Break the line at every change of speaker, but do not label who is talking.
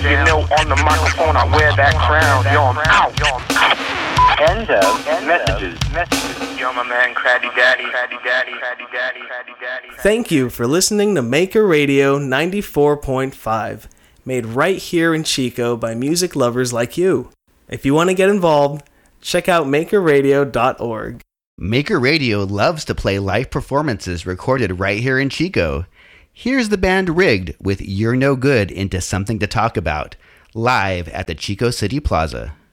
You know, on the microphone I wear that crown. Yo, I'm out.
End of messages.
Yo, my man, Craddy Daddy.
Thank you for listening to Maker Radio 94.5, made right here in Chico by music lovers like you. If you want to get involved, check out makerradio.org.
Maker Radio loves to play live performances recorded right here in Chico. Here's the band Rigged with You're No Good into Something to Talk About, live at the Chico City Plaza.